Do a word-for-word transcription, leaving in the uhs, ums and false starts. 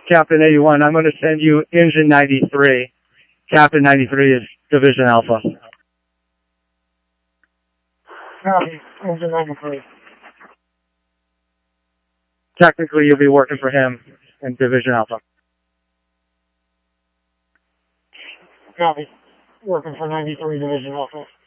Captain eighty-one. I'm going to send you Engine ninety-three. Captain ninety-three is Division Alpha. Copy. Engine ninety-three. Technically, you'll be working for him in Division Alpha. Copy. Working for ninety-three Division Alpha.